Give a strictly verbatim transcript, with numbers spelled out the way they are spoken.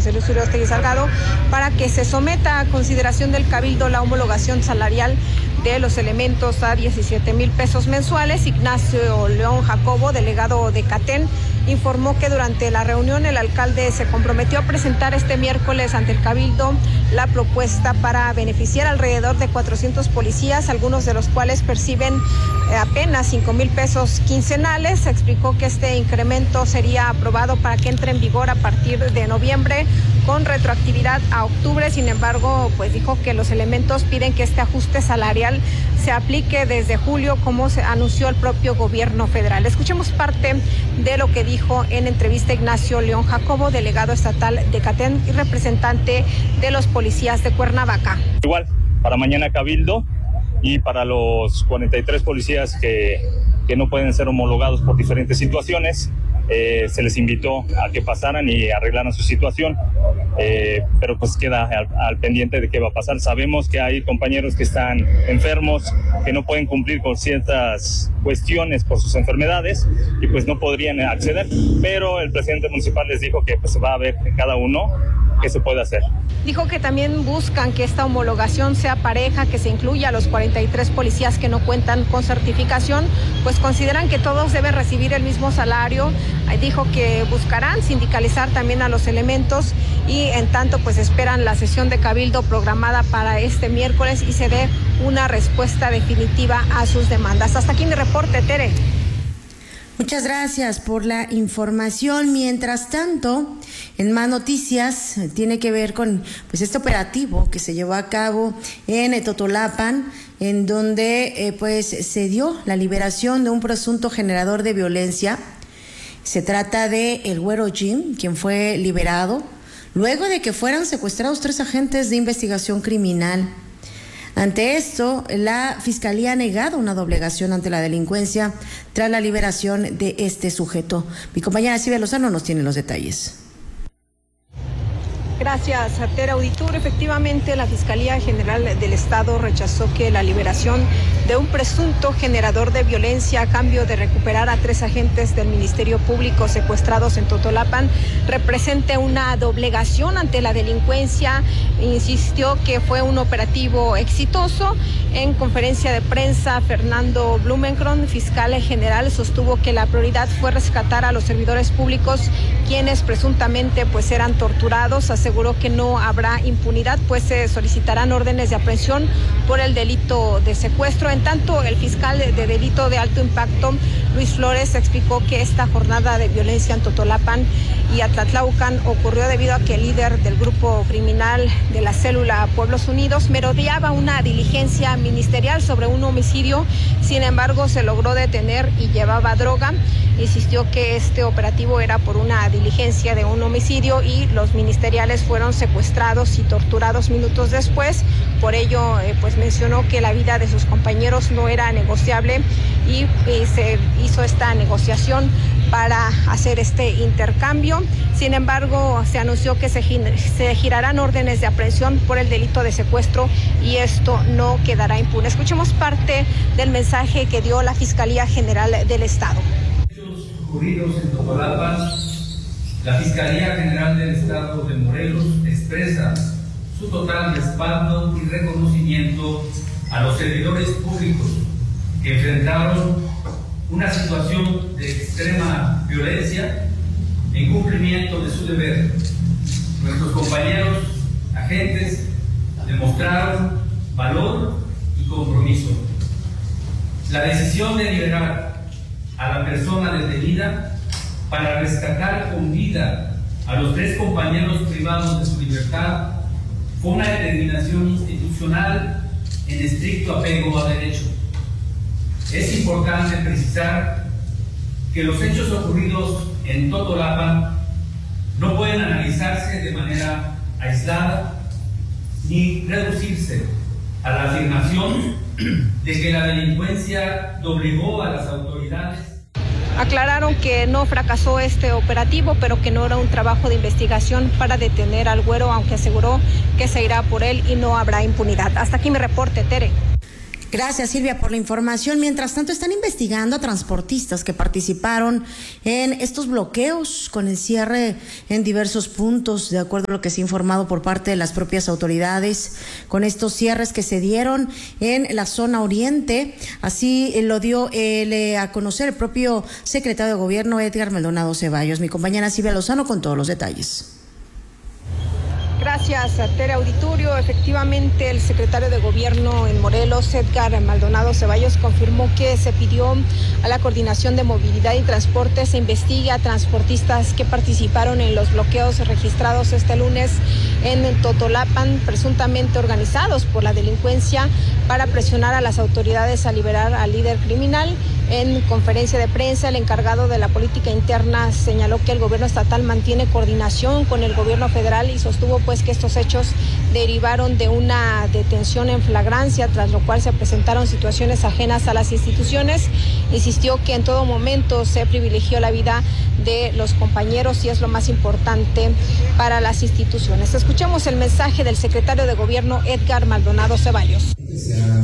José Luis Uriostegui Salgado, para que se someta a consideración del Cabildo la homologación salarial de los elementos a diecisiete mil pesos mensuales. Ignacio León Jacobo, delegado de CATEN, informó que durante la reunión el alcalde se comprometió a presentar este miércoles ante el Cabildo la propuesta para beneficiar alrededor de cuatrocientos policías, algunos de los cuales perciben apenas cinco mil pesos quincenales. Se explicó que este incremento sería aprobado para que entre en vigor a partir de noviembre con retroactividad a octubre. Sin embargo, pues dijo que los elementos piden que este ajuste salarial se aplique desde julio, como se anunció el propio gobierno federal. Escuchemos parte de lo que dijo en entrevista Ignacio León Jacobo, delegado estatal de CATEN y representante de los policías de Cuernavaca. Igual, para mañana Cabildo y para los cuarenta y tres policías que, que no pueden ser homologados por diferentes situaciones, eh, se les invitó a que pasaran y arreglaran su situación, eh, pero pues queda al, al pendiente de qué va a pasar. Sabemos que hay compañeros que están enfermos, que no pueden cumplir con ciertas cuestiones por sus enfermedades y pues no podrían acceder, pero el presidente municipal les dijo que pues va a ver cada uno qué se puede hacer. Dijo que también buscan que esta homologación sea pareja, que se incluya a los cuarenta y tres policías que no cuentan con certificación, pues consideran que todos deben recibir el mismo salario. Dijo que buscarán sindicalizar también a los elementos y en tanto pues esperan la sesión de Cabildo programada para este miércoles y se dé una respuesta definitiva a sus demandas. Hasta aquí mi reporte, Tere. Muchas gracias por la información. Mientras tanto, en más noticias, tiene que ver con pues este operativo que se llevó a cabo en Totolapan, en donde eh, pues se dio la liberación de un presunto generador de violencia. Se trata de el Güero Jim, quien fue liberado luego de que fueran secuestrados tres agentes de investigación criminal. Ante esto, la Fiscalía ha negado una doblegación ante la delincuencia tras la liberación de este sujeto. Mi compañera Silvia Lozano nos tiene los detalles. Gracias, Tere. Auditor. Efectivamente, la Fiscalía General del Estado rechazó que la liberación de un presunto generador de violencia a cambio de recuperar a tres agentes del Ministerio Público secuestrados en Totolapan represente una doblegación ante la delincuencia. Insistió que fue un operativo exitoso. En conferencia de prensa, Fernando Blumenkron, fiscal general, sostuvo que la prioridad fue rescatar a los servidores públicos quienes presuntamente pues eran torturados. Aseguró que no habrá impunidad, pues se solicitarán órdenes de aprehensión por el delito de secuestro. En tanto, el fiscal de, de delito de alto impacto, Luis Flores, explicó que esta jornada de violencia en Totolapan y Atlatlaucan ocurrió debido a que el líder del grupo criminal de la célula Pueblos Unidos merodeaba una diligencia ministerial sobre un homicidio. Sin embargo, se logró detener y llevaba droga. Insistió que este operativo era por una diligencia de un homicidio y los ministeriales fueron secuestrados y torturados minutos después. Por ello, eh, pues mencionó que la vida de sus compañeros no era negociable y, y se hizo esta negociación para hacer este intercambio. Sin embargo, se anunció que se, se girarán órdenes de aprehensión por el delito de secuestro y esto no quedará impune. Escuchemos parte del mensaje que dio la Fiscalía General del Estado. Hechos ocurridos en Totolapan, la Fiscalía General del Estado de Morelos expresa su total respaldo y reconocimiento a los servidores públicos que enfrentaron una situación de extrema violencia en cumplimiento de su deber. Nuestros compañeros agentes demostraron valor y compromiso. La decisión de liberar a la persona detenida para rescatar con vida a los tres compañeros privados de su libertad fue una determinación institucional en estricto apego a derecho. Es importante precisar que los hechos ocurridos en Totolapan no pueden analizarse de manera aislada ni reducirse a la afirmación de que la delincuencia doblegó a las autoridades. Aclararon que no fracasó este operativo, pero que no era un trabajo de investigación para detener al Güero, aunque aseguró que se irá por él y no habrá impunidad. Hasta aquí mi reporte, Tere. Gracias, Silvia, por la información. Mientras tanto, están investigando a transportistas que participaron en estos bloqueos con el cierre en diversos puntos, de acuerdo a lo que se ha informado por parte de las propias autoridades, con estos cierres que se dieron en la zona oriente. Así lo dio eh, a conocer el propio secretario de Gobierno, Edgar Maldonado Ceballos. Mi compañera Silvia Lozano con todos los detalles. Gracias, Tere Auditorio. Efectivamente, el secretario de Gobierno en Morelos, Edgar Maldonado Ceballos, confirmó que se pidió a la Coordinación de Movilidad y Transporte se investigue a transportistas que participaron en los bloqueos registrados este lunes en Totolapan, presuntamente organizados por la delincuencia para presionar a las autoridades a liberar al líder criminal. En conferencia de prensa, el encargado de la política interna señaló que el gobierno estatal mantiene coordinación con el gobierno federal y sostuvo pues que estos hechos derivaron de una detención en flagrancia, tras lo cual se presentaron situaciones ajenas a las instituciones. Insistió que en todo momento se privilegió la vida de los compañeros y es lo más importante para las instituciones. Escuchemos el mensaje del secretario de Gobierno, Edgar Maldonado Ceballos. Se ha